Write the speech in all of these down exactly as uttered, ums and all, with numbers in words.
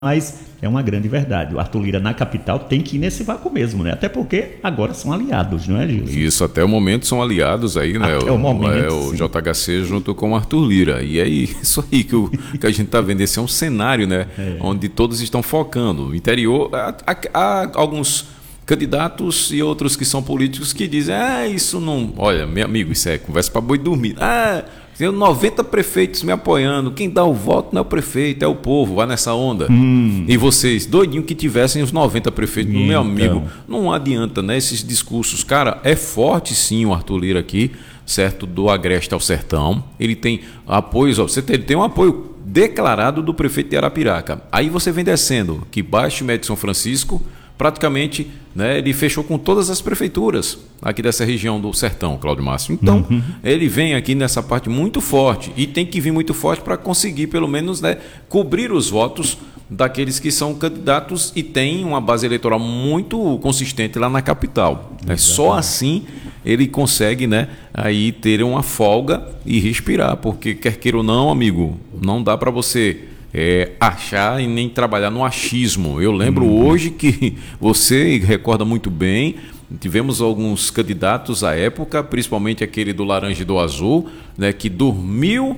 Mas é uma grande verdade. O Arthur Lira na capital tem que ir nesse vácuo mesmo, né? Até porque agora são aliados, não é, Gilson? Isso, até o momento são aliados aí, né? Até o, o momento, é, o J H C junto com o Arthur Lira. E é isso aí que, o, que a gente está vendo. Esse é um cenário, né? É. Onde todos estão focando. O interior, há, há, há alguns candidatos e outros que são políticos que dizem, ah, isso não... Olha, meu amigo, isso é conversa para boi dormir. Ah... Tem noventa prefeitos me apoiando. Quem dá o voto não é o prefeito, é o povo. Vai nessa onda. Hum. E vocês, doidinho que tivessem os noventa prefeitos, então. Meu amigo, não adianta, né? Esses discursos. Cara, é forte sim o Arthur Lira aqui, certo? Do Agreste ao Sertão. Ele tem apoios, ó, você tem, ele tem um apoio declarado do prefeito de Arapiraca. Aí você vem descendo, que Baixo e Médio São Francisco, praticamente, né, ele fechou com todas as prefeituras aqui dessa região do Sertão, Cláudio Márcio. Então, uhum. ele vem aqui nessa parte muito forte e tem que vir muito forte para conseguir, pelo menos, né, cobrir os votos daqueles que são candidatos e tem uma base eleitoral muito consistente lá na capital. É só assim ele consegue, né, aí ter uma folga e respirar, porque quer queira ou não, amigo, não dá para você... É, achar e nem trabalhar no achismo. Eu lembro uhum. hoje que você recorda muito bem, tivemos alguns candidatos à época, principalmente aquele do laranja e do azul, né, que dormiu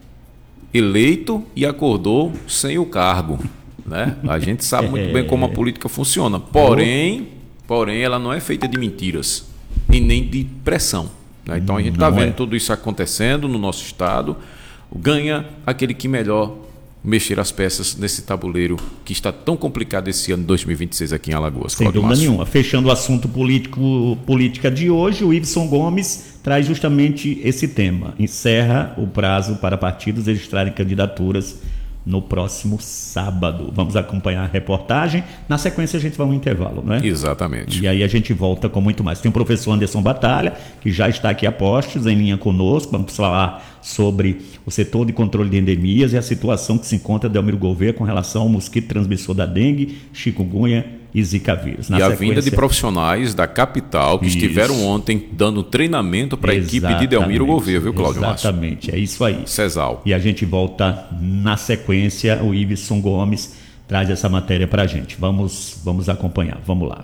eleito e acordou sem o cargo, né? A gente sabe muito bem como a política funciona, porém, porém ela não é feita de mentiras e nem de pressão, né? Então a gente está vendo é. tudo isso acontecendo no nosso estado. Ganha aquele que melhor mexer as peças nesse tabuleiro que está tão complicado esse ano de dois mil e vinte e seis aqui em Alagoas. Sem dúvida nenhuma. Fechando o assunto político, política de hoje, o Iveson Gomes traz justamente esse tema. Encerra o prazo para partidos registrarem candidaturas no próximo sábado. Vamos acompanhar a reportagem. Na sequência a gente vai a um intervalo, não é? Exatamente. E aí a gente volta com muito mais. Tem o professor Anderson Batalha, que já está aqui a postos, em linha conosco. Vamos falar sobre o setor de controle de endemias e a situação que se encontra Delmiro Gouveia com relação ao mosquito transmissor da dengue, chikungunya e zika vírus. Na e sequência... a vinda de profissionais da capital que isso. estiveram ontem dando treinamento para a equipe de Delmiro Gouveia, viu, Cláudio Márcio? Exatamente, é isso aí. Cesal. E a gente volta na sequência, o Iveson Gomes traz essa matéria para a gente. Vamos, vamos acompanhar, vamos lá.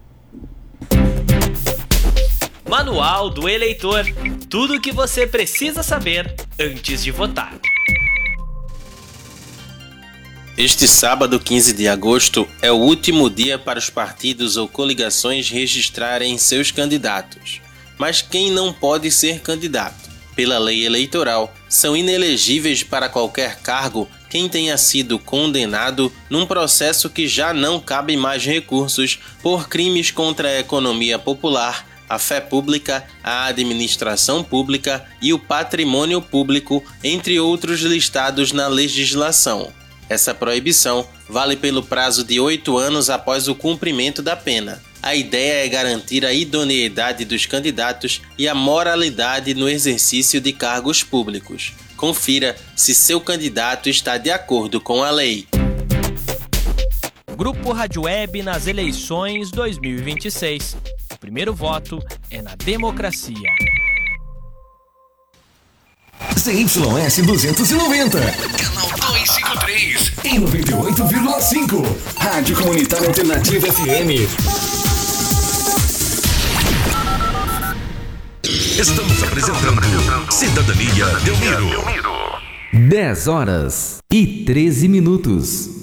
Manual do Eleitor. Tudo o que você precisa saber antes de votar. Este sábado, quinze de agosto, é o último dia para os partidos ou coligações registrarem seus candidatos. Mas quem não pode ser candidato? Pela lei eleitoral, são inelegíveis para qualquer cargo quem tenha sido condenado num processo que já não cabe mais recursos por crimes contra a economia popular, a fé pública, a administração pública e o patrimônio público, entre outros listados na legislação. Essa proibição vale pelo prazo de oito anos após o cumprimento da pena. A ideia é garantir a idoneidade dos candidatos e a moralidade no exercício de cargos públicos. Confira se seu candidato está de acordo com a lei. Grupo Rádio Web nas eleições dois mil e vinte e seis. O primeiro voto é na democracia. C Y S duzentos e noventa, canal duzentos e cinquenta e três, em noventa e oito vírgula cinco, Rádio Comunitária Alternativa F M. Estamos apresentando Cidadania Delmiro. dez horas e treze minutos.